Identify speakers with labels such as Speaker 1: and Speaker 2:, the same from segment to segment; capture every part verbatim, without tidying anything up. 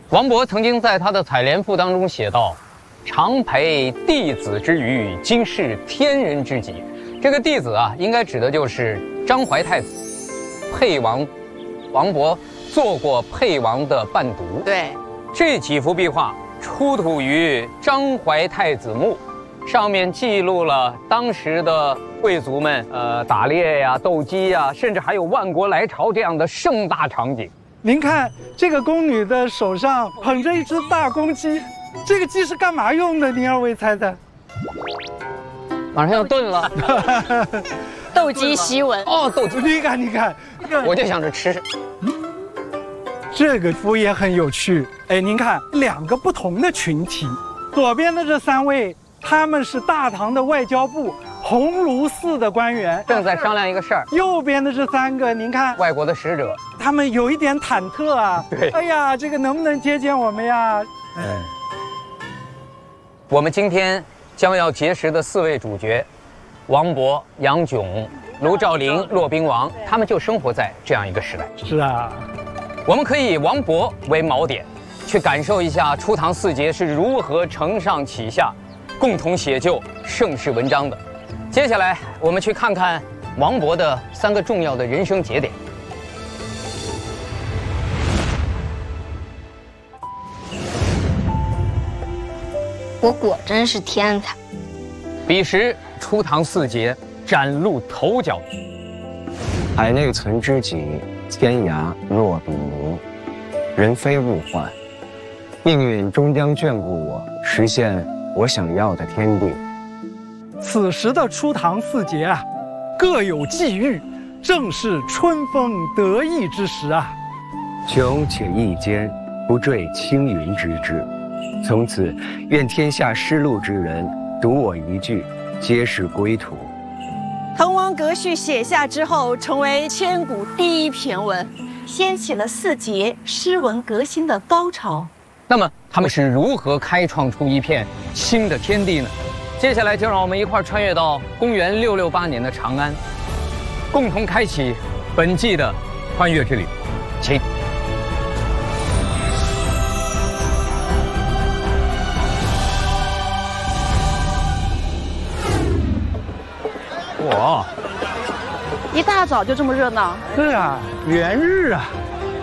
Speaker 1: 王勃曾经在他的《采莲赋》当中写道：“常陪弟子之娱，今是天人之极。”这个弟子啊，应该指的就是张怀太子，沛王王勃做过沛王的伴读。
Speaker 2: 对，
Speaker 1: 这几幅壁画出土于张怀太子墓，上面记录了当时的贵族们呃打猎呀、斗鸡呀，甚至还有万国来朝这样的盛大场景。
Speaker 3: 您看这个宫女的手上捧着一只大公鸡，这个鸡是干嘛用的？您二位猜猜？
Speaker 1: 马上要炖了。
Speaker 2: 斗鸡檄文
Speaker 1: 哦，斗鸡，
Speaker 3: 你看，你看，
Speaker 1: 我就想着吃。
Speaker 3: 这个图也很有趣。哎，您看两个不同的群体，左边的这三位，他们是大唐的外交部鸿胪寺的官员，
Speaker 1: 正在商量一个事儿。
Speaker 3: 右边的这三个，您看，
Speaker 1: 外国的使者，
Speaker 3: 他们有一点忐忑啊。
Speaker 1: 对，
Speaker 3: 哎呀，这个能不能接见我们呀？
Speaker 1: 嗯，我们今天将要结识的四位主角，王勃、杨炯、卢照邻、骆宾王，他们就生活在这样一个时代。
Speaker 3: 是啊，
Speaker 1: 我们可以以王勃为锚点，去感受一下初唐四杰是如何承上启下，共同写就盛世文章的。接下来，我们去看看王勃的三个重要的人生节点。
Speaker 4: 我果真是天才。
Speaker 1: 彼时初唐四杰崭露头角。
Speaker 5: 海内存知己，天涯若比邻。人非物换，命运终将眷顾我，实现我想要的天地。
Speaker 3: 此时的初唐四杰啊，各有际遇，正是春风得意之时啊。
Speaker 5: 穷且益坚，不坠青云之志。从此，愿天下失路之人，读我一句，皆是归途。
Speaker 2: 滕王阁序写下之后，成为千古第一篇文，掀起了四杰诗文革新的高潮。
Speaker 1: 那么他们是如何开创出一片新的天地呢？接下来就让我们一块穿越到公元六六八年的长安，共同开启本季的穿越之旅。请。哇！
Speaker 2: 一大早就这么热闹？
Speaker 3: 对啊，元日啊。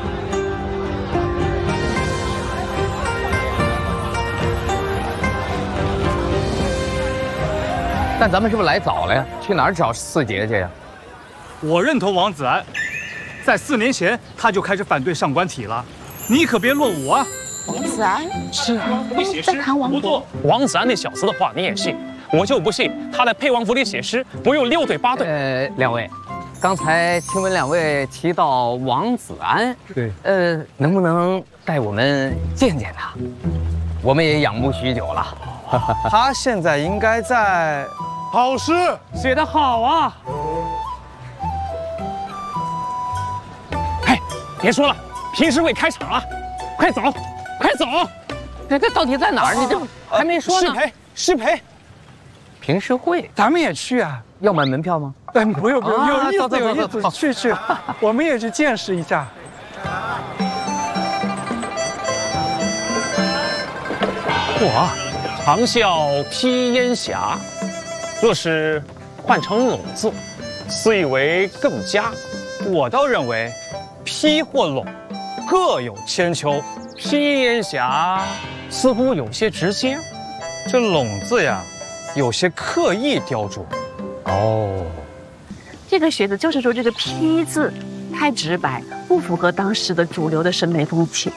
Speaker 1: 但咱们是不是来早了呀？去哪儿找四杰去呀？
Speaker 6: 我认同王子安，在四年前他就开始反对上官体了，你可别落伍啊！
Speaker 2: 王子安
Speaker 6: 是啊，你写诗
Speaker 2: 在谈王勃。
Speaker 7: 王子安那小子的话你也信？我就不信他在沛王府里写诗不用溜队八队。
Speaker 1: 呃，两位，刚才听闻两位提到王子安，
Speaker 3: 对，
Speaker 1: 呃，能不能带我们见见他？我们也仰慕许久了。
Speaker 8: 他现在应该在。
Speaker 6: 好诗写得好啊！
Speaker 7: 嘿，别说了，评诗会开场了，快走，快走！
Speaker 1: 这这到底在哪儿？你这还没说呢。
Speaker 8: 诗培，诗培，
Speaker 1: 评诗会，
Speaker 3: 咱们也去啊？
Speaker 1: 要买门票吗？
Speaker 3: 哎，不用不用，有意
Speaker 1: 走走
Speaker 3: 思有意思，
Speaker 1: 走走
Speaker 3: 去去，我们也去见识一下。
Speaker 7: 哇，长啸披烟霞。若是换成陇字，思以为更佳。
Speaker 6: 我倒认为，披或陇各有千秋。
Speaker 7: 披烟霞似乎有些直接，
Speaker 6: 这陇字呀，有些刻意雕琢。
Speaker 7: 哦，
Speaker 2: 这个学者就是说，这个披字太直白，不符合当时的主流的审美风气。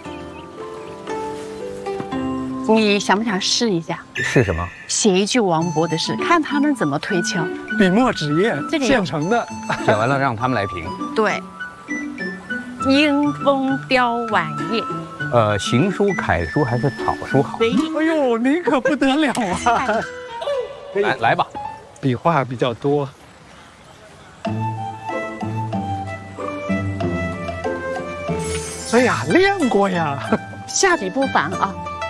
Speaker 2: 你想不想试一下？
Speaker 1: 是什么？
Speaker 2: 写一句王勃的诗，看他们怎么推敲。
Speaker 3: 笔墨纸砚，
Speaker 2: 这个
Speaker 3: 现成的。
Speaker 1: 写完了让他们来评。
Speaker 2: 对。迎风雕晚叶。
Speaker 1: 呃，行书、楷书还是草书好？
Speaker 3: 哎呦，您可不得了啊！
Speaker 1: 来来吧，
Speaker 3: 笔画比较多。哎呀，练过呀。
Speaker 2: 下笔不凡啊。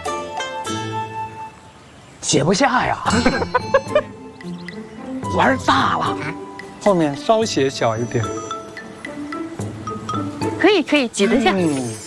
Speaker 1: 写不下呀，玩大了，
Speaker 3: 后面稍写小一点，
Speaker 2: 可以可以挤得下。
Speaker 3: 嗯